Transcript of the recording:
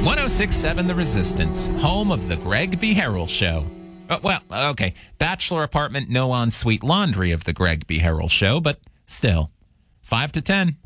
1067 The Resistance, home of the Greg B. Harrell Show. Okay, bachelor apartment, no ensuite laundry of the Greg B. Harrell Show, but still. 5 to 10.